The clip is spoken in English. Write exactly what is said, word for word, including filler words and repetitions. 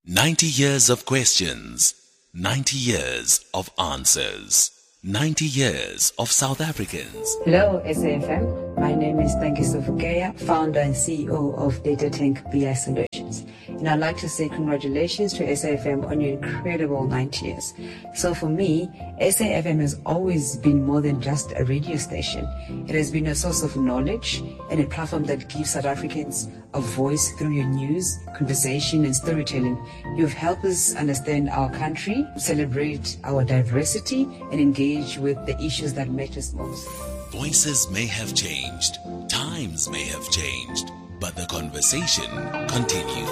ninety years of questions, ninety years of answers, ninety years of South Africans. Hello, S A F M. My name is Tangiso Fukeya, founder and C E O of DataTank B I Solutions. And I'd like to say congratulations to S A F M on your incredible ninety years. So for me, S A F M has always been more than just a radio station. It has been a source of knowledge and a platform that gives South Africans a voice through your news, conversation, and storytelling. You've helped us understand our country, celebrate our diversity, and engage with the issues that matter most. Voices may have changed, times may have changed, but the conversation continues.